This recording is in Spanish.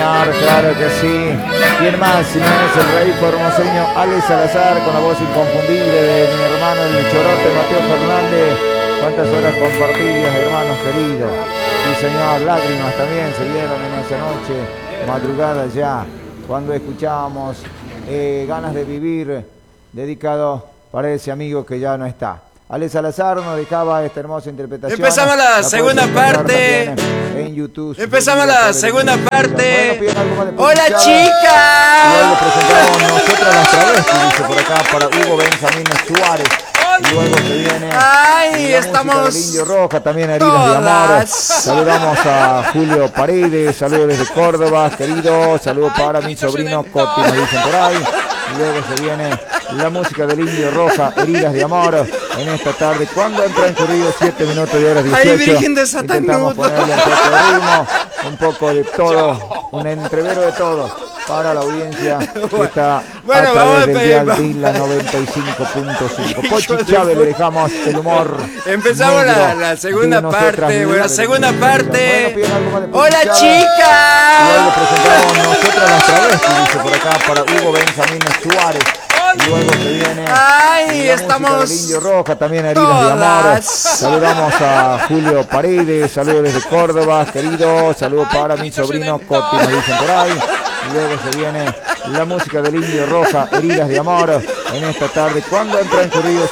señor, claro que sí. ¿Quién más? Si no es el rey formoseño Ale Salazar, con la voz inconfundible de mi hermano el Chorote Mateo Fernández. Cuántas horas compartidas, hermanos queridos. Sí, señor, lágrimas también se dieron en esa noche, madrugada ya, cuando escuchábamos Ganas de Vivir, dedicado para ese amigo que ya no está. Ale Salazar nos dejaba esta hermosa interpretación. Empezamos la segunda parte. En YouTube. Empezamos la segunda parte. Bueno, ¡Hola, y chicas! luego presentamos nosotras las travestis, dice por acá, para Hugo Benjamín Suárez. Y luego se viene ¡Ay, la estamos música del Indio Roja, también Heridas de Amor. Saludamos a Julio Paredes, saludos desde Córdoba, querido. Saludos para mi sobrino Coti, nos dicen por ahí. Y luego se viene la música del Indio Roja, Heridas de Amor, en esta tarde. Cuando han transcurrido 7 minutos y horas 18, ¡Ay, Virgen de intentamos Satanudo! ponerle un poco de ritmo, un poco de todo, un entrevero de todo para la audiencia que está Bueno, a vamos través a del pedir, dial Vila 95.5. Pochi Chávez le dejamos el humor. Empezamos negro la segunda de nosotras, parte. Bueno, de segunda Bueno, parte. piden algo más de Pochi ¡Hola, Chávez. chicas! Y luego presentamos nosotras las travestis, dice por acá, para Hugo Benjamín Suárez. Y luego se viene ¡Ay, la estamos música del Indio Roja, también Heridas de Amor. todas! Saludamos a Julio Paredes, saludos desde Córdoba, querido. Saludos para mi sobrino Coti, nos dicen por ahí. Y luego se viene la música del Indio Roja, Heridas de Amor, en esta tarde. Cuando han transcurrido